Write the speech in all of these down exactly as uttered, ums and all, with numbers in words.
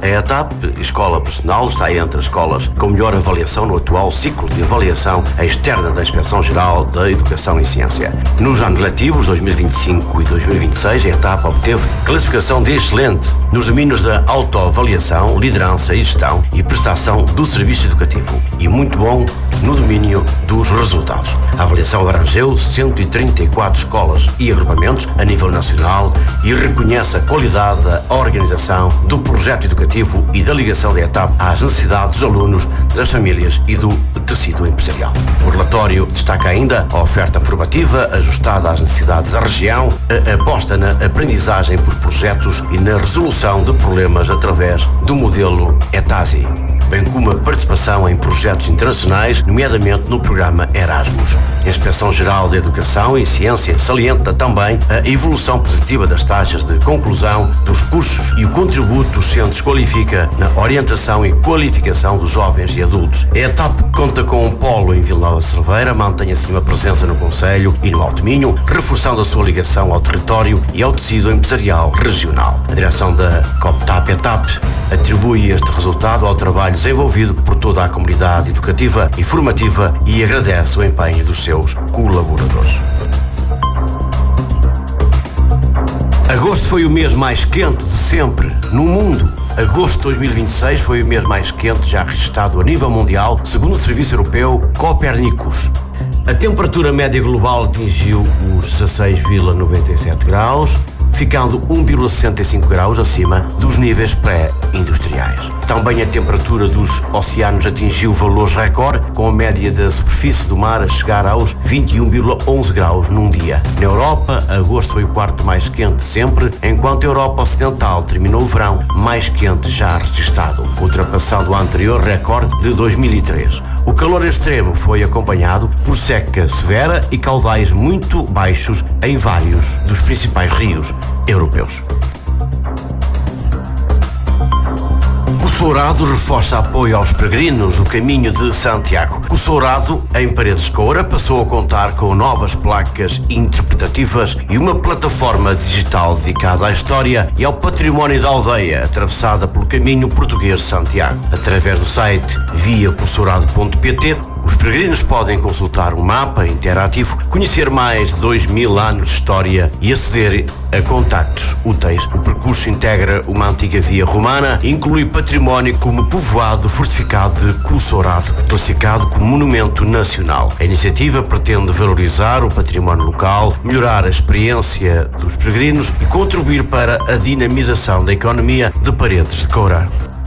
A ETAP, Escola Personal, está entre as escolas com melhor avaliação no atual ciclo de avaliação externa da Inspeção-Geral da Educação e Ciência. Nos anos letivos dois mil e vinte e cinco e dois mil e vinte e seis, a ETAP obteve classificação de excelente nos domínios da autoavaliação, liderança e gestão e prestação do serviço educativo, e muito bom no domínio dos resultados. A avaliação abrangeu cento e trinta e quatro escolas e agrupamentos a nível nacional e reconhece a qualidade da organização do projeto educativo e da ligação da ETAP às necessidades dos alunos, das famílias e do tecido empresarial. O relatório destaca ainda a oferta formativa ajustada às necessidades da região, a aposta na aprendizagem por projetos e na resolução de problemas através do modelo ETASI, bem como a participação em projetos internacionais, nomeadamente no programa Erasmus. A Inspeção-Geral da Educação e Ciência salienta também a evolução positiva das taxas de conclusão dos cursos e o contributo dos centros qualifica na orientação e qualificação dos jovens e adultos. A ETAP conta com um polo em Vila Nova de Cerveira, mantém assim uma presença no Conselho e no Alto Minho, reforçando a sua ligação ao território e ao tecido empresarial regional. A direção da COPTAP-ETAP atribui este resultado ao trabalho desenvolvido por toda a comunidade educativa e formativa e agradece o empenho dos seus colaboradores. Agosto foi o mês mais quente de sempre no mundo. Agosto de dois mil e vinte e seis foi o mês mais quente já registrado a nível mundial, segundo o Serviço Europeu Copernicus. A temperatura média global atingiu os dezasseis vírgula noventa e sete graus, ficando um vírgula sessenta e cinco graus acima dos níveis pré-industriais. Também a temperatura dos oceanos atingiu valores recorde, com a média da superfície do mar a chegar aos vinte e um vírgula onze graus num dia. Na Europa, agosto foi o quarto mais quente de sempre, enquanto a Europa Ocidental terminou o verão mais quente já registado, ultrapassando o anterior recorde de dois mil e três. O calor extremo foi acompanhado por seca severa e caudais muito baixos em vários dos principais rios europeus. Coçourado reforça apoio aos peregrinos no caminho de Santiago. Coçourado, em Paredes de Coura, passou a contar com novas placas interpretativas e uma plataforma digital dedicada à história e ao património da aldeia, atravessada pelo caminho português de Santiago. Através do site via coçourado ponto pt, os peregrinos podem consultar um mapa interativo, conhecer mais de dois mil anos de história e aceder a contactos úteis. O percurso integra uma antiga via romana e inclui património como povoado fortificado de Coçourado, classificado como monumento nacional. A iniciativa pretende valorizar o património local, melhorar a experiência dos peregrinos e contribuir para a dinamização da economia de Paredes de Coura.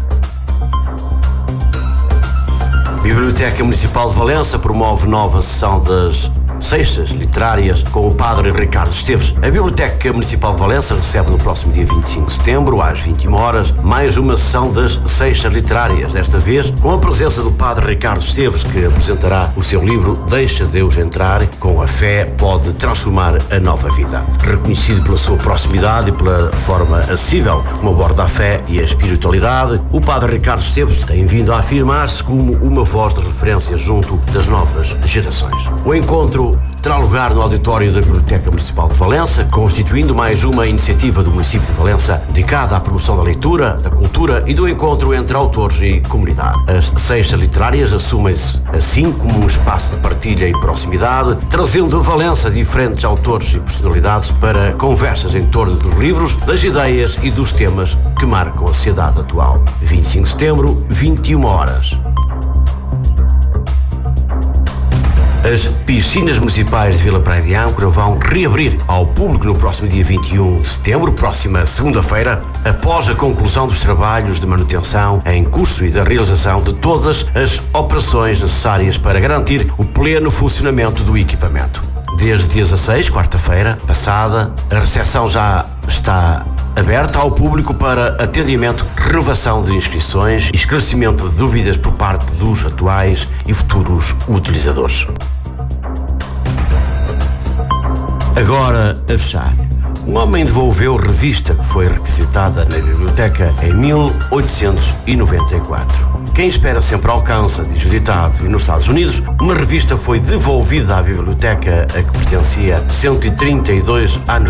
A Biblioteca Municipal de Valença promove nova sessão das Seixas Literárias com o Padre Ricardo Esteves. A Biblioteca Municipal de Valença recebe no próximo dia vinte e cinco de setembro, às vinte e uma horas, mais uma sessão das Seixas Literárias, desta vez com a presença do Padre Ricardo Esteves, que apresentará o seu livro Deixa Deus Entrar, com a fé pode transformar a nova vida. Reconhecido pela sua proximidade e pela forma acessível como aborda a fé e a espiritualidade, o Padre Ricardo Esteves tem vindo a afirmar-se como uma voz de referência junto das novas gerações. O encontro terá lugar no auditório da Biblioteca Municipal de Valença, constituindo mais uma iniciativa do município de Valença dedicada à promoção da leitura, da cultura e do encontro entre autores e comunidade. As Seixas Literárias assumem-se assim como um espaço de partilha e proximidade, trazendo a Valença diferentes autores e personalidades para conversas em torno dos livros, das ideias e dos temas que marcam a sociedade atual. vinte e cinco de setembro, vinte e uma horas. As piscinas municipais de Vila Praia de Âncora vão reabrir ao público no próximo dia vinte e um de setembro, próxima segunda-feira, após a conclusão dos trabalhos de manutenção em curso e da realização de todas as operações necessárias para garantir o pleno funcionamento do equipamento. Desde dia dezasseis, quarta-feira passada, a recepção já está aberta ao público para atendimento, renovação de inscrições e esclarecimento de dúvidas por parte dos atuais e futuros utilizadores. Agora, a fechar. Um homem devolveu revista que foi requisitada na biblioteca em mil oitocentos e noventa e quatro. Quem espera sempre alcança, diz o ditado, e nos Estados Unidos, uma revista foi devolvida à biblioteca a que pertencia cento e trinta e dois anos